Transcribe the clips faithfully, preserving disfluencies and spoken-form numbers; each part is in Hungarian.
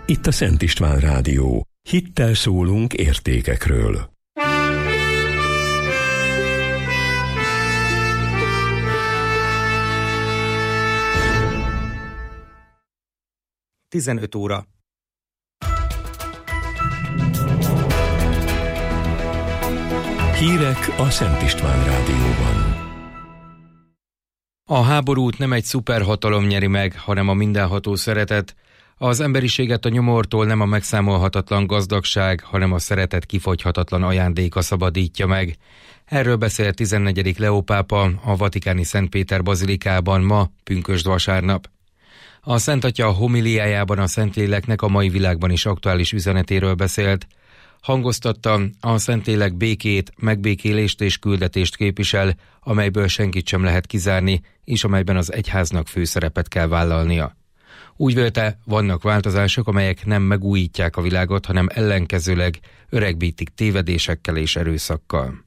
itt a Szent István Rádió. Hittel szólunk értékekről. tizenöt óra. Hírek a Szent István Rádióban. A háborút nem egy szuperhatalom nyeri meg, hanem a mindenható szeretet. Az emberiséget a nyomortól nem a megszámolhatatlan gazdagság, hanem a szeretet kifogyhatatlan ajándéka szabadítja meg. Erről beszél tizennegyedik Leó pápa a vatikáni Szent Péter bazilikában ma, pünkösd vasárnap. A Szent Atya homiliájában a Szentléleknek a mai világban is aktuális üzenetéről beszélt. Hangoztatta, a Szentlélek békét, megbékélést és küldetést képvisel, amelyből senkit sem lehet kizárni, és amelyben az egyháznak főszerepet kell vállalnia. Úgy vélte, vannak változások, amelyek nem megújítják a világot, hanem ellenkezőleg öregbítik tévedésekkel és erőszakkal.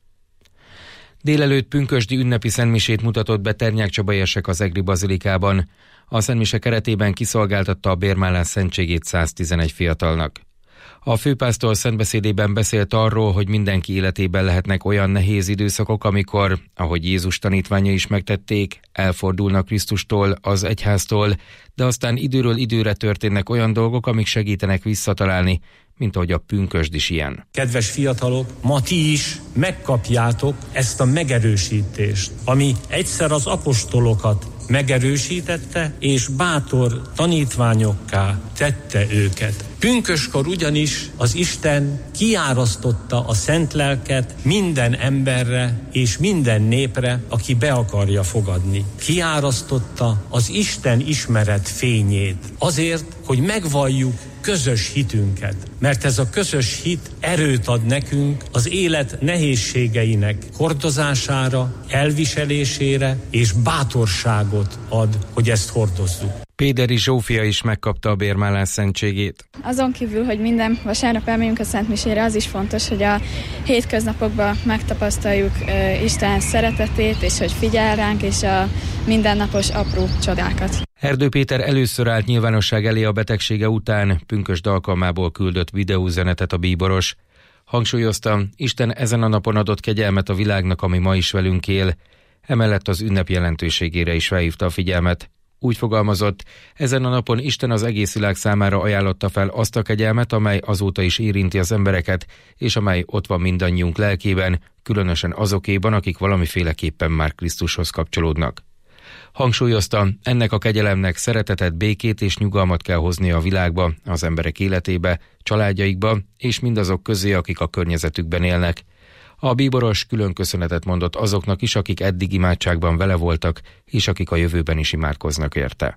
Délelőtt pünkösdi ünnepi szentmisét mutatott be Ternyák Csaba érsek az egri bazilikában. A szentmise keretében kiszolgáltatta a bérmálás szentségét száztizenegy fiatalnak. A főpásztor szentbeszédében beszélt arról, hogy mindenki életében lehetnek olyan nehéz időszakok, amikor, ahogy Jézus tanítványai is megtették, elfordulnak Krisztustól, az egyháztól, de aztán időről időre történnek olyan dolgok, amik segítenek visszatalálni, mint ahogy a pünkösd is ilyen. Kedves fiatalok, ma ti is megkapjátok ezt a megerősítést, ami egyszer az apostolokat megerősítette, és bátor tanítványokká tette őket. Pünköskor ugyanis az Isten kiárasztotta a szent lelket minden emberre és minden népre, aki be akarja fogadni. Kiárasztotta az Isten ismeret fényét azért, hogy megvalljuk közös hitünket, mert ez a közös hit erőt ad nekünk az élet nehézségeinek hordozására, elviselésére, és bátorságot ad, hogy ezt hordozzuk. Péderi Zsófia is megkapta a bérmálás szentségét. Azon kívül, hogy minden vasárnap elmegyünk a szentmisére, az is fontos, hogy a hétköznapokban megtapasztaljuk uh, Isten szeretetét, és hogy figyel ránk, és a mindennapos apró csodákat. Erdő Péter először állt nyilvánosság elé a betegsége után, pünkösd alkalmából küldött videóüzenetet a bíboros. Hangsúlyozta, Isten ezen a napon adott kegyelmet a világnak, ami ma is velünk él. Emellett az ünnep jelentőségére is felhívta a figyelmet. Úgy fogalmazott, ezen a napon Isten az egész világ számára ajánlotta fel azt a kegyelmet, amely azóta is érinti az embereket, és amely ott van mindannyiunk lelkében, különösen azokéban, akik valamiféleképpen már Krisztushoz kapcsolódnak. Hangsúlyozta, ennek a kegyelemnek szeretetet, békét és nyugalmat kell hoznia a világba, az emberek életébe, családjaikba és mindazok közé, akik a környezetükben élnek. A bíboros külön köszönetet mondott azoknak is, akik eddig imádságban vele voltak, és akik a jövőben is imádkoznak érte.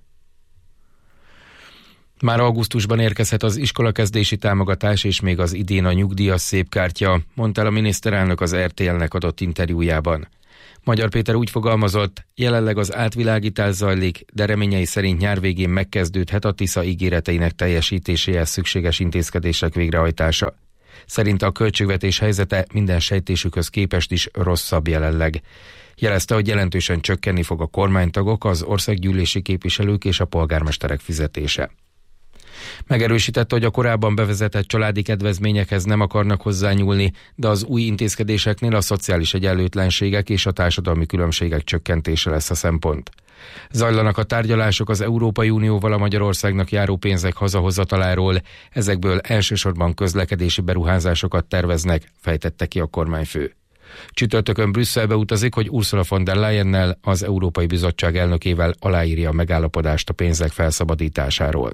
Már augusztusban érkezhet az iskolakezdési támogatás és még az idén a nyugdíjas szépkártya, mondta el a miniszterelnök az er té el-nek adott interjújában. Magyar Péter úgy fogalmazott, jelenleg az átvilágítás zajlik, de reményei szerint nyár végén megkezdődhet a Tisza ígéreteinek teljesítéséhez szükséges intézkedések végrehajtása. Szerinte a költségvetés helyzete minden sejtésükhöz képest is rosszabb jelenleg. Jelezte, hogy jelentősen csökkenni fog a kormánytagok, az országgyűlési képviselők és a polgármesterek fizetése. Megerősítette, hogy a korábban bevezetett családi kedvezményekhez nem akarnak hozzányúlni, de az új intézkedéseknél a szociális egyenlőtlenségek és a társadalmi különbségek csökkentése lesz a szempont. Zajlanak a tárgyalások az Európai Unióval a Magyarországnak járó pénzek hazahozataláról, ezekből elsősorban közlekedési beruházásokat terveznek, fejtette ki a kormányfő. Csütörtökön Brüsszelbe utazik, hogy Ursula von der Leyennel, az Európai Bizottság elnökével aláírja a megállapodást a pénzek felszabadításáról.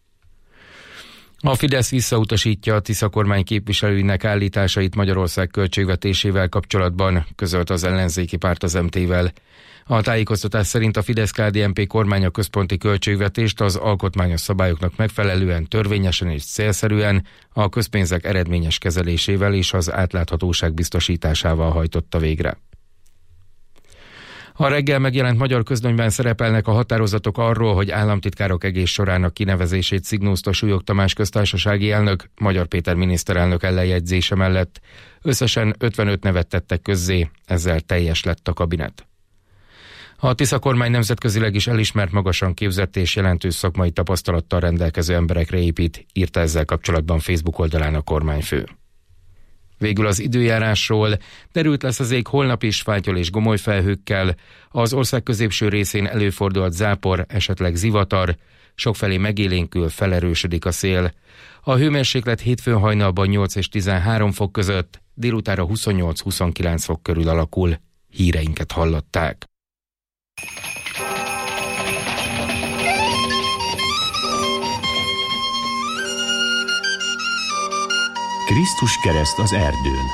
A Fidesz visszautasítja a Tisza kormány képviselőinek állításait Magyarország költségvetésével kapcsolatban, közölt az ellenzéki párt az em té-vel. A tájékoztatás szerint a Fidesz-ká dé en pé kormány a központi költségvetést az alkotmányos szabályoknak megfelelően, törvényesen és célszerűen a közpénzek eredményes kezelésével és az átláthatóság biztosításával hajtotta végre. A reggel megjelent magyar közlönyben szerepelnek a határozatok arról, hogy államtitkárok egész sorának kinevezését szignózta Súlyog Tamás köztársasági elnök, Magyar Péter miniszterelnök ellenjegyzése mellett. Összesen ötvenöt nevet tettek közzé, ezzel teljes lett a kabinet. A Tisza kormány nemzetközileg is elismert, magasan képzett és jelentős szakmai tapasztalattal rendelkező emberekre épít, írta ezzel kapcsolatban Facebook oldalán a kormányfő. Végül az időjárásról: derült lesz az ég holnap is fátyol és gomoly felhőkkel, az ország középső részén előfordulhat zápor, esetleg zivatar, sokfelé megélénkül, felerősödik a szél. A hőmérséklet hétfőn hajnalban nyolc és tizenhárom fok között, délutánra huszonnyolc-huszonkilenc fok körül alakul. Híreinket hallották. Krisztus kereszt az erdőn.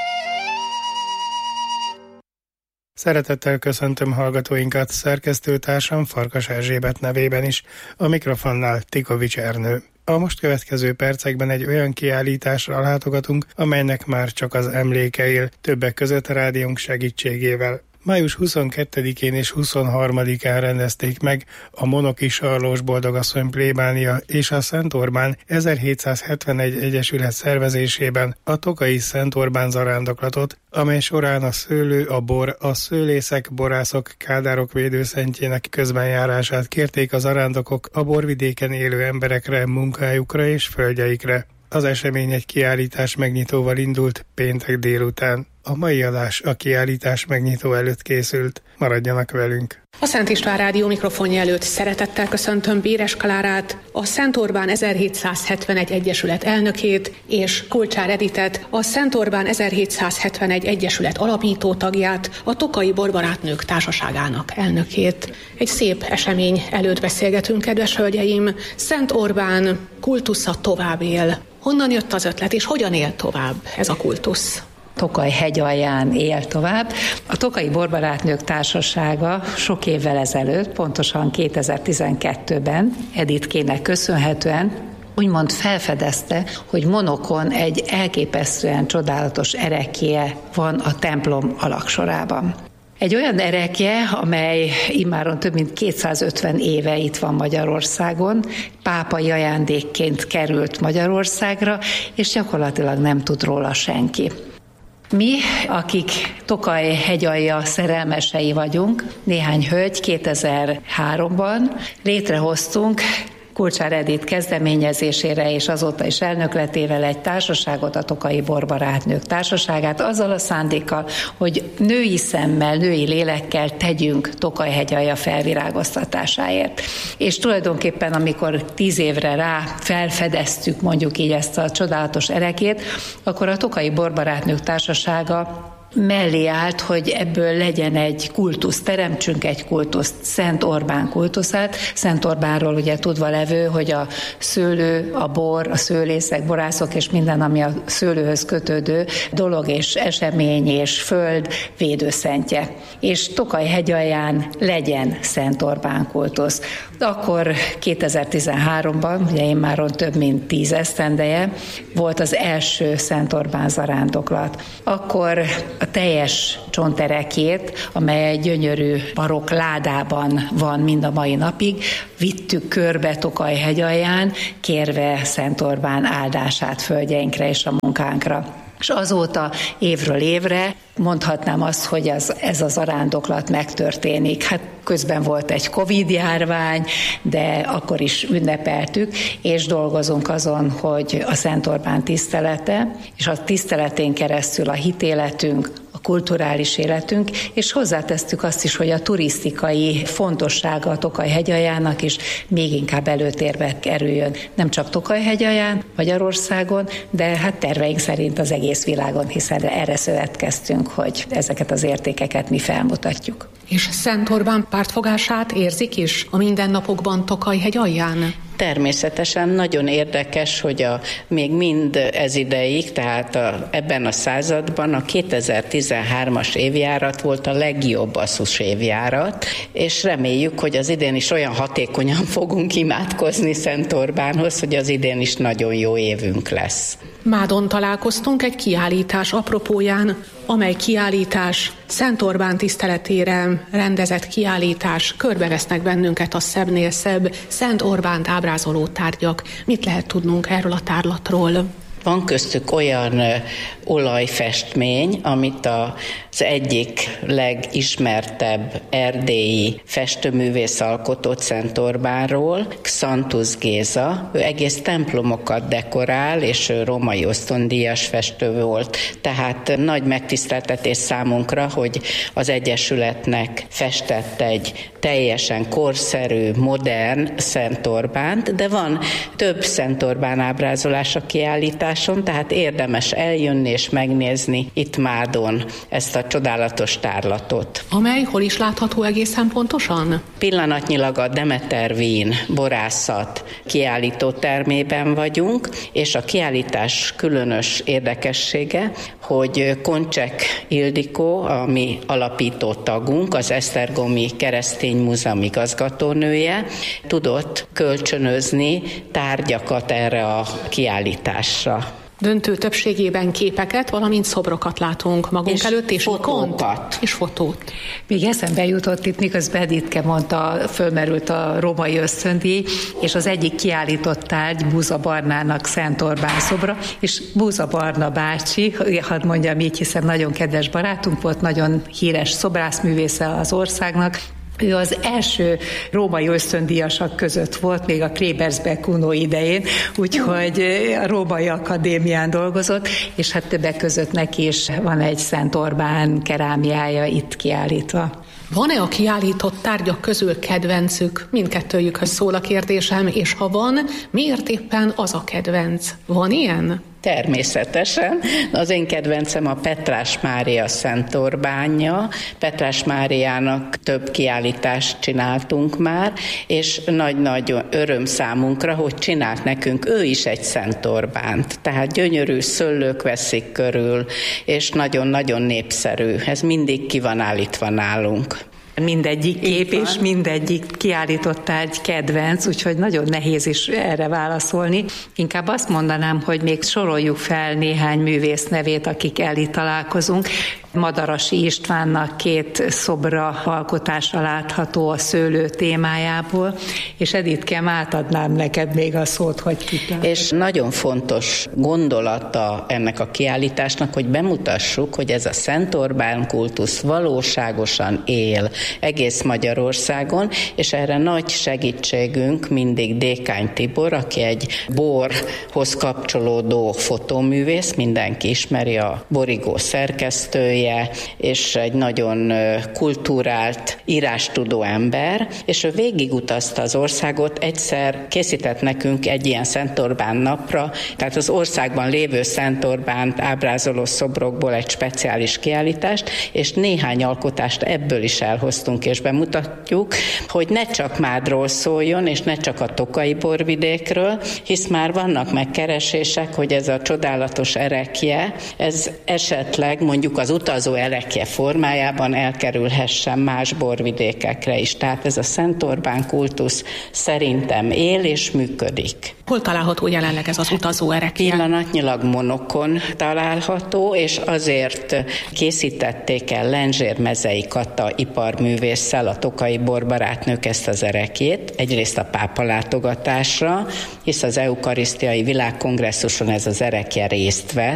Szeretettel köszöntöm hallgatóinkat, szerkesztőtársam Farkas Erzsébet nevében is, a mikrofonnál Tikovics Ernő. A most következő percekben egy olyan kiállításra látogatunk, amelynek már csak az emléke él, többek között a rádiónk segítségével. május huszonkettedikén és huszonharmadikán rendezték meg a Monoki Sarlós Boldogasszony plébánia és a Szent Orbán ezerhétszázhetvenegy egyesület szervezésében a Tokaji Szent Orbán zarándoklatot, amely során a szőlő, a bor, a szőlészek, borászok, kádárok védőszentjének közbenjárását kérték a zarándokok a borvidéken élő emberekre, munkájukra és földjeikre. Az esemény egy kiállítás megnyitóval indult péntek délután. A mai adás a kiállítás megnyitó előtt készült. Maradjanak velünk! A Szent István Rádió mikrofonja előtt szeretettel köszöntöm Béres Klárát, a Szent Orbán ezerhétszázhetvenegy Egyesület elnökét, és Kulcsár Editet, a Szent Orbán ezerhétszázhetvenegy Egyesület alapító tagját, a Tokaji Borbarátnők Társaságának elnökét. Egy szép esemény előtt beszélgetünk, kedves hölgyeim. Szent Orbán kultusza tovább él. Honnan jött az ötlet, és hogyan él tovább ez a kultusz? Tokaj hegyalján él tovább. A Tokaji Borbarátnők Társasága sok évvel ezelőtt, pontosan kétezer-tizenkettőben Editkének köszönhetően úgymond felfedezte, hogy Monokon egy elképesztően csodálatos erekje van a templom alagsorában. Egy olyan erekje, amely immáron több mint kétszázötven éve itt van Magyarországon, pápai ajándékként került Magyarországra, és gyakorlatilag nem tud róla senki. Mi, akik Tokaj hegyalja szerelmesei vagyunk, néhány hölgy kétezer-háromban létrehoztunk Kulcsár Edit kezdeményezésére és azóta is elnökletével egy társaságot, a Tokaji Borbarátnők Társaságát, azzal a szándékkal, hogy női szemmel, női lélekkel tegyünk Tokaj hegyalja felvirágoztatásáért. És tulajdonképpen, amikor tíz évre rá felfedeztük mondjuk így ezt a csodálatos erekét, akkor a Tokaji Borbarátnők Társasága mellé állt, hogy ebből legyen egy kultusz, teremtsünk egy kultuszt, Szent Orbán kultuszát. Szent Orbánról ugye tudva levő, hogy a szőlő, a bor, a szőlészek, borászok és minden, ami a szőlőhöz kötődő dolog és esemény és föld védőszentje. És Tokaj hegyalján legyen Szent Orbán kultusz. Akkor kétezer-tizenháromban, ugye én már több mint tíz esztendeje, volt az első Szent Orbán zarándoklat. Akkor a teljes csonterekét, amely egy gyönyörű barokk ládában van mind a mai napig, vittük körbe Tokaj hegyalján, kérve Szent Orbán áldását földjeinkre és a munkánkra. És azóta évről évre mondhatnám azt, hogy ez, ez a zarándoklat megtörténik. Hát közben volt egy Covid-járvány, de akkor is ünnepeltük, és dolgozunk azon, hogy a Szent Orbán tisztelete, és a tiszteletén keresztül a hitéletünk, a kulturális életünk, és hozzátesztük azt is, hogy a turisztikai fontossága a Tokaj hegyaljának is még inkább előtérbe kerüljön. Nem csak Tokaj hegyalján, Magyarországon, de hát terveink szerint az egész világon, hiszen erre szövetkeztünk, hogy ezeket az értékeket mi felmutatjuk. És Szent Orbán pártfogását érzik is a mindennapokban Tokaj hegyalján? Természetesen nagyon érdekes, hogy a, még mind ez ideig, tehát a, ebben a században a kétezer-tizenhármas évjárat volt a legjobb asszus évjárat, és reméljük, hogy az idén is olyan hatékonyan fogunk imádkozni Szent Orbánhoz, hogy az idén is nagyon jó évünk lesz. Mádon találkoztunk egy kiállítás apropóján, amely kiállítás Szent Orbán tiszteletére rendezett kiállítás, körbevesznek bennünket a szebbnél szebb Szent Orbánt ábrázoló tárgyak. Mit lehet tudnunk erről a tárlatról? Van köztük olyan olajfestmény, amit a az egyik legismertebb erdélyi festőművész alkotott Szent Orbánról, Xantus Géza. Ő egész templomokat dekorál, és ő római ösztöndíjas festő volt. Tehát nagy megtiszteltetés számunkra, hogy az Egyesületnek festett egy teljesen korszerű, modern Szent Orbánt, de van több Szent Orbán ábrázolás a kiállításon, tehát érdemes eljönni és megnézni itt Mádon ezt a csodálatos tárlatot. Amely hol is látható egészen pontosan? Pillanatnyilag a Demeter Wien borászat kiállító termében vagyunk, és a kiállítás különös érdekessége, hogy Koncsek Ildikó, a mi alapító tagunk, az Esztergomi Keresztény Múzeum igazgatónője, tudott kölcsönözni tárgyakat erre a kiállításra. Döntő többségében képeket, valamint szobrokat látunk magunk és előtt, és fotókat. És fotót. Még eszembe jutott itt, miközben Editke mondta, fölmerült a római ösztöndíj, és az egyik kiállított tárgy Búza Barnának Szent Orbán szobra, és Búza Barna bácsi, hadd mondjam így, hiszen nagyon kedves barátunk volt, nagyon híres szobrászművésze az országnak. Ő az első római ösztöndíjasak között volt, még a Klebersberg Kuno idején, úgyhogy a Római Akadémián dolgozott, és hát többek között neki is van egy Szent Orbán kerámiája itt kiállítva. Van-e a kiállított tárgyak közül kedvencük? Mindkettőjükhöz szól a kérdésem, és ha van, miért éppen az a kedvenc? Van ilyen? Természetesen. Az én kedvencem a Petrás Mária Szent Orbánja. Petrás Máriának több kiállítást csináltunk már, és nagy-nagy öröm számunkra, hogy csinált nekünk ő is egy Szent Orbánt. Tehát gyönyörű szőlők veszik körül, és nagyon-nagyon népszerű. Ez mindig ki van állítva nálunk. Mindegyik kép és mindegyik kiállított tárgy kedvenc, úgyhogy nagyon nehéz is erre válaszolni. Inkább azt mondanám, hogy még soroljuk fel néhány művész nevét, akikkel itt találkozunk. Madarasi Istvánnak két szobra alkotása látható a szőlő témájából, és Editkem, átadnám neked még a szót, hogy kit. És nagyon fontos gondolata ennek a kiállításnak, hogy bemutassuk, hogy ez a Szent Orbán kultusz valóságosan él egész Magyarországon, és erre nagy segítségünk mindig Dékány Tibor, aki egy borhoz kapcsolódó fotóművész, mindenki ismeri, a Borigó szerkesztője, és egy nagyon kulturált, írástudó ember, és ő végigutazta az országot, egyszer készített nekünk egy ilyen Szent Orbán napra, tehát az országban lévő Szent Orbánt ábrázoló szobrokból egy speciális kiállítást, és néhány alkotást ebből is elhoztunk és bemutatjuk, hogy ne csak Mádról szóljon, és ne csak a tokaji borvidékről, hisz már vannak megkeresések, hogy ez a csodálatos erekje, ez esetleg mondjuk az utazó erekje formájában elkerülhessen más borvidékekre is. Tehát ez a Szent Orbán kultusz szerintem él és működik. Hol található jelenleg ez az utazó erekje? Pillanatnyilag Monokon található, és azért készítették el Lenzsér Mezei Kata iparművésszel, a tokaji borbarátnők ezt az erekjét, egyrészt a pápa látogatásra, hisz az eukarisztiai világkongresszuson ez az erekje részt vett,